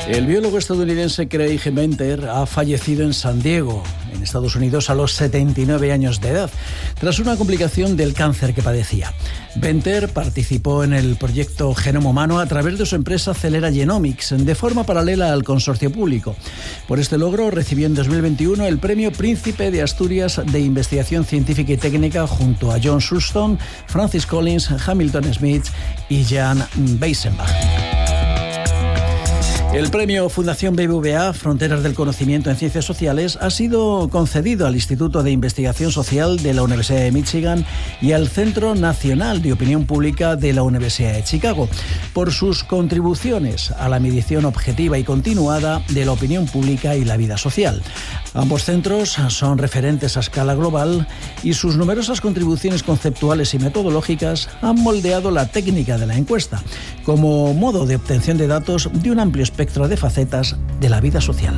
El biólogo estadounidense Craig Venter ha fallecido en San Diego, en Estados Unidos, a los 79 años de edad, tras una complicación del cáncer que padecía. Venter participó en el proyecto Genoma Humano a través de su empresa Celera Genomics, de forma paralela al consorcio público. Por este logro recibió en 2021 el Premio Príncipe de Asturias de Investigación Científica y Técnica junto a John Sulston, Francis Collins, Hamilton Smith y Jan Weisenbach. El premio Fundación BBVA Fronteras del Conocimiento en Ciencias Sociales ha sido concedido al Instituto de Investigación Social de la Universidad de Michigan y al Centro Nacional de Opinión Pública de la Universidad de Chicago por sus contribuciones a la medición objetiva y continuada de la opinión pública y la vida social. Ambos centros son referentes a escala global y sus numerosas contribuciones conceptuales y metodológicas han moldeado la técnica de la encuesta como modo de obtención de datos de un amplio espectro de facetas de la vida social.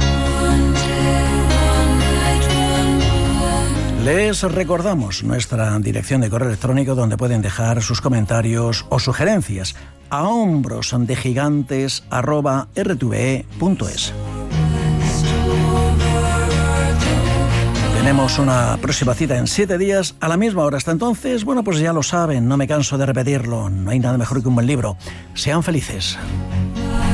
Les recordamos nuestra dirección de correo electrónico donde pueden dejar sus comentarios o sugerencias a hombrosdegigantes@rtve.es. Tenemos una próxima cita en 7 días a la misma hora. Hasta entonces, bueno, pues ya lo saben, no me canso de repetirlo, no hay nada mejor que un buen libro. Sean felices.